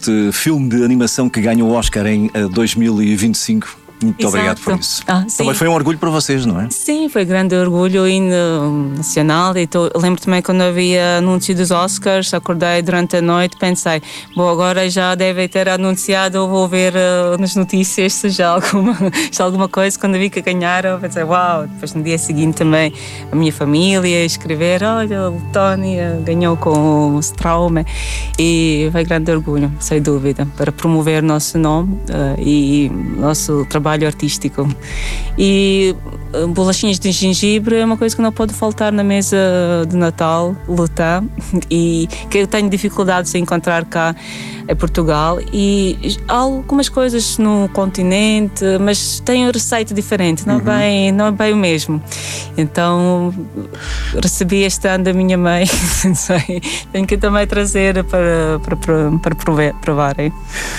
este filme de animação que ganha o Oscar em 2025. Muito Exato. Obrigado por isso. Sim. Também foi um orgulho para vocês, não é? Sim, foi grande orgulho nacional. E lembro também quando havia anúncio dos Oscars, acordei durante a noite, pensei, bom, agora já devem ter anunciado, vou ver nas notícias se já alguma coisa. Quando vi que ganharam, pensei, uau. Depois no dia seguinte também a minha família escrever, olha, o Tony ganhou com o Strauma. E foi grande orgulho, sem dúvida, para promover nosso nome e nosso trabalho artístico. E bolachinhas de gengibre é uma coisa que não pode faltar na mesa de Natal, Lutin, e que eu tenho dificuldades em encontrar cá em Portugal. E há algumas coisas no continente, mas tem uma receita diferente, não é bem o mesmo. Então recebi este ano da minha mãe, tenho que também trazer para provarem.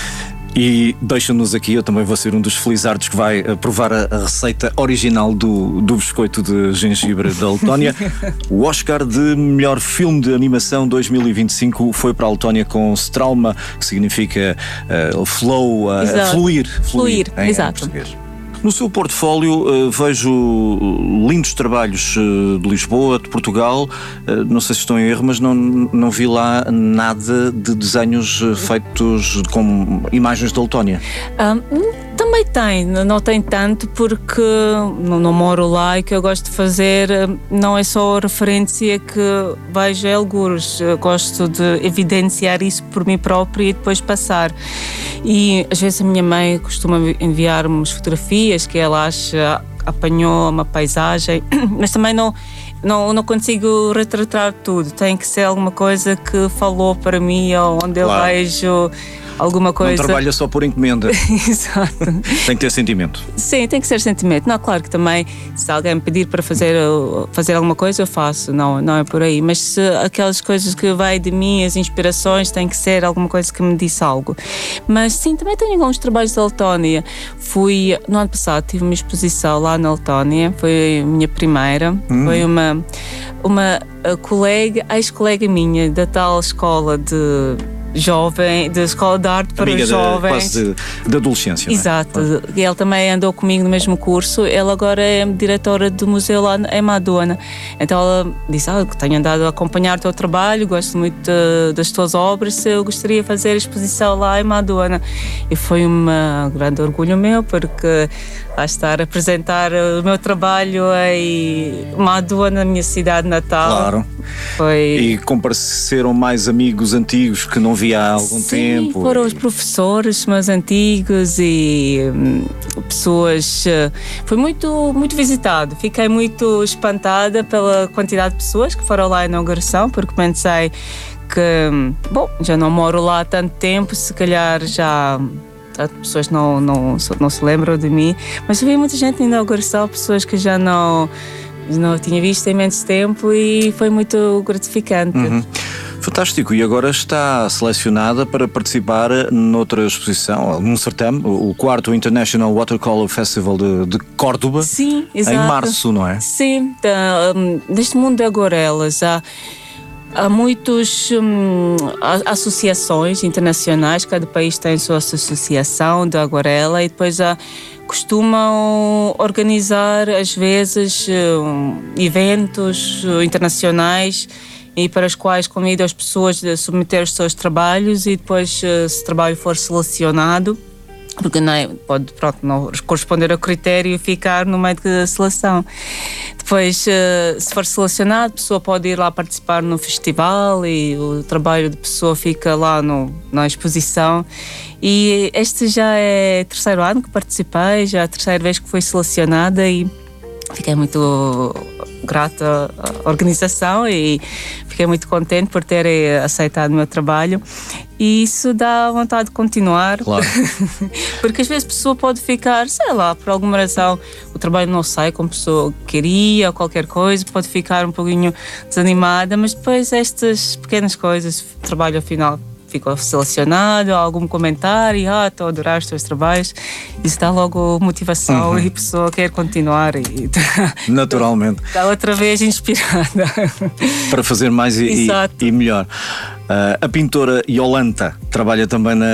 E deixa-nos aqui, eu também vou ser um dos felizardos que vai provar a receita original do biscoito de gengibre da Letónia. O Oscar de melhor filme de animação 2025 foi para a Letónia com Strauma, que significa fluir em português. No seu portfólio vejo lindos trabalhos de Lisboa, de Portugal. Não sei se estou em erro, mas não vi lá nada de desenhos feitos com imagens da Letónia. Também tem, não tem tanto porque não moro lá, e o que eu gosto de fazer não é só a referência que vejo em algures. Eu gosto de evidenciar isso por mim própria e depois passar. E às vezes a minha mãe costuma enviar-me fotografias que ela acha, apanhou uma paisagem, mas também não consigo retratar tudo. Tem que ser alguma coisa que falou para mim, ou onde eu vejo alguma coisa. Não trabalha só por encomenda. Exato. Tem que ter sentimento. Sim, tem que ser sentimento. Não, claro que também, se alguém me pedir para fazer alguma coisa, eu faço. Não é por aí. Mas se aquelas coisas que vai de mim, as inspirações, tem que ser alguma coisa que me disse algo. Mas sim, também tenho alguns trabalhos da Letónia. No ano passado, tive uma exposição lá na Letónia. Foi a minha primeira. Foi uma ex-colega minha da tal escola da Escola de Arte para os Jovens. Quase de adolescência. Exato. Não é? E ele também andou comigo no mesmo curso. Ele agora é diretora do museu lá em Madonna. Então ela disse, que tenho andado a acompanhar o teu trabalho, gosto muito das tuas obras, se eu gostaria de fazer a exposição lá em Madonna. E foi um grande orgulho meu, porque lá estar a apresentar o meu trabalho em Madonna, na minha cidade natal. Claro. E compareceram mais amigos antigos que não via há algum tempo. Foram os professores meus antigos e pessoas. Foi muito, muito visitado. Fiquei muito espantada pela quantidade de pessoas que foram lá à inauguração, porque pensei que, já não moro lá há tanto tempo, se calhar já as pessoas não se lembram de mim, mas vi muita gente na inauguração, pessoas que já não tinha visto há imenso tempo, e foi muito gratificante. Fantástico. E agora está selecionada para participar noutra exposição, num certame, o 4º International Watercolor Festival de Córdoba. Sim, exato. Em março, não é? Sim. Neste mundo de aguarelas há muitas associações internacionais, cada país tem a sua associação de aguarela, e depois costumam organizar, às vezes, eventos internacionais, e para os quais convidam as pessoas a submeter os seus trabalhos, e depois, se o trabalho for selecionado, porque pode não corresponder ao critério e ficar no meio da seleção. Depois, se for selecionado, a pessoa pode ir lá participar no festival, e o trabalho da pessoa fica lá na exposição. E este já é o 3º ano que participei, já é a 3ª vez que fui selecionada, e fiquei muito grata à organização e fiquei muito contente por terem aceitado o meu trabalho. E isso dá vontade de continuar. Claro. Porque às vezes a pessoa pode ficar, sei lá, por alguma razão o trabalho não sai como a pessoa queria, ou qualquer coisa, pode ficar um pouquinho desanimada, mas depois estas pequenas coisas, o trabalho ao final ficou selecionado, algum comentário, estou a adorar os teus trabalhos, isso dá logo motivação, e a pessoa quer continuar e naturalmente está outra vez inspirada para fazer mais e melhor. A pintora Iolanta trabalha também na